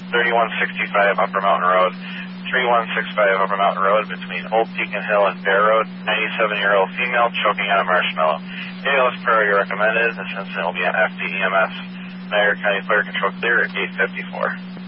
3165 Upper Mountain Road, 3165 Upper Mountain Road between Old Pekin Hill and Bear Road. 97-year-old female choking on a marshmallow. ALS priority recommended. This incident will be on FDEMS. Niagara County Fire Control clear at 8:54.